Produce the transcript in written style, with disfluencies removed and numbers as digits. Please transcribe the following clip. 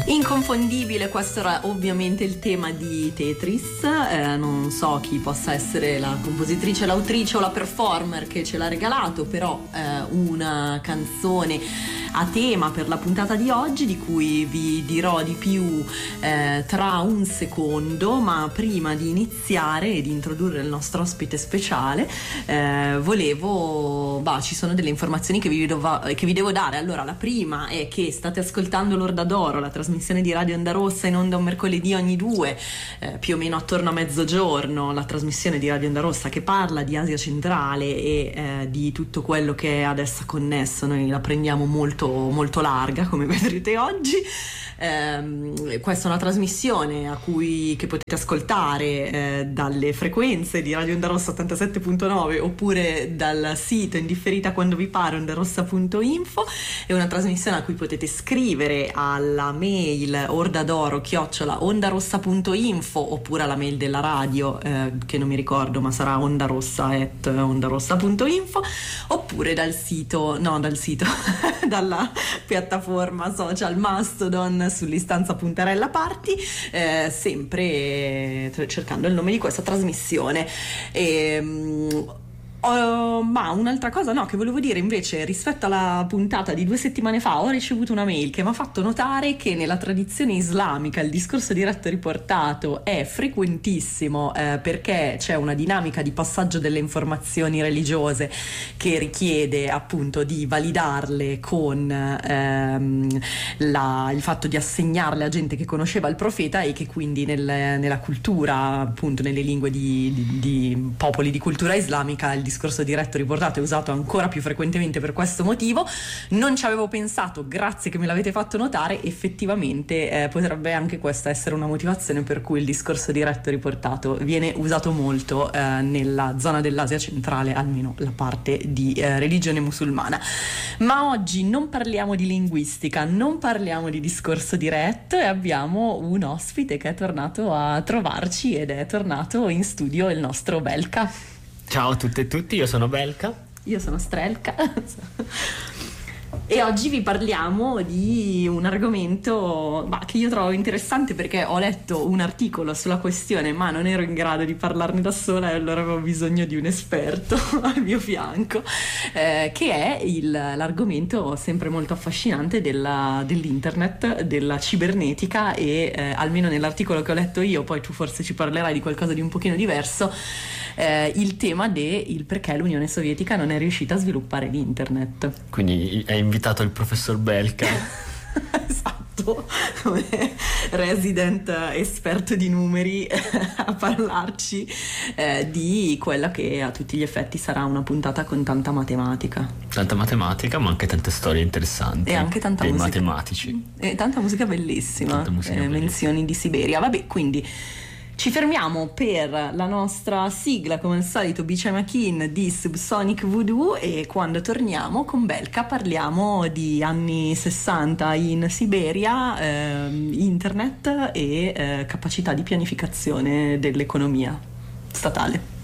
Inconfondibile, questo era ovviamente il tema di Tetris. Non so chi possa essere la compositrice, l'autrice o la performer che ce l'ha regalato, però una canzone a tema per la puntata di oggi, di cui vi dirò di più tra un secondo. Ma prima di iniziare e di introdurre il nostro ospite speciale, ci sono delle informazioni che vi devo dare. Allora, la prima è che state ascoltando l'Orda d'Oro, la trasmissione di Radio Onda Rossa, in onda un mercoledì ogni due, più o meno attorno a mezzogiorno, la trasmissione di Radio Onda Rossa che parla di Asia centrale e di tutto quello che è ad essa connesso. Noi la prendiamo molto molto larga, come vedrete oggi. Questa è una trasmissione che potete ascoltare dalle frequenze di Radio Onda Rossa 87.9 oppure dal sito in differita quando vi pare, ondarossa.info. È una trasmissione a cui potete scrivere alla mail ordadoro@ondarossa.info oppure alla mail della radio, che non mi ricordo, ma sarà ondarossa@ondarossa.info, oppure dalla piattaforma social Mastodon sull'istanza Puntarella Party, sempre cercando il nome di questa trasmissione. Ma un'altra cosa che volevo dire invece, rispetto alla puntata di 2 settimane fa, ho ricevuto una mail che mi ha fatto notare che nella tradizione islamica il discorso diretto riportato è frequentissimo, perché c'è una dinamica di passaggio delle informazioni religiose che richiede appunto di validarle con il fatto di assegnarle a gente che conosceva il profeta, e che quindi nella cultura, appunto nelle lingue di popoli di cultura islamica, il discorso diretto riportato è usato ancora più frequentemente per questo motivo. Non ci avevo pensato, grazie che me l'avete fatto notare. Effettivamente potrebbe anche questa essere una motivazione per cui il discorso diretto riportato viene usato molto nella zona dell'Asia centrale, almeno la parte di religione musulmana. Ma oggi non parliamo di linguistica, non parliamo di discorso diretto, e abbiamo un ospite che è tornato a trovarci, ed è tornato in studio il nostro Belka. Ciao a tutte e tutti, io sono Belka. Io sono Strelka. E oggi vi parliamo di un argomento che io trovo interessante, perché ho letto un articolo sulla questione ma non ero in grado di parlarne da sola, e allora avevo bisogno di un esperto al mio fianco, che è l'argomento sempre molto affascinante dell'internet, della cibernetica, e almeno nell'articolo che ho letto io, poi tu forse ci parlerai di qualcosa di un pochino diverso, il tema del perché l'Unione Sovietica non è riuscita a sviluppare l'internet. Quindi è invitato il professor Belka. Esatto, come resident esperto di numeri, a parlarci di quella che a tutti gli effetti sarà una puntata con tanta matematica. Tanta matematica, ma anche tante storie interessanti. E anche tanta musica. Matematici. E tanta musica bellissima. Menzioni di Siberia. Vabbè, quindi ci fermiamo per la nostra sigla, come al solito, Beach McKean di Subsonic Voodoo, e quando torniamo con Belka parliamo di anni 60 in Siberia, internet e capacità di pianificazione dell'economia statale.